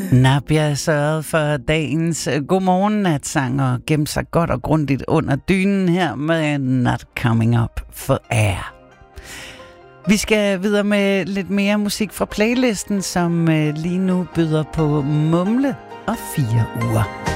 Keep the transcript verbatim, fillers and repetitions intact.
Nabia sørgede for dagens godmorgen-natsang og gemte sig godt og grundigt under dynen her med Not Coming Up for Air. Vi skal videre med lidt mere musik fra playlisten, som lige nu byder på Mumle og fire uger.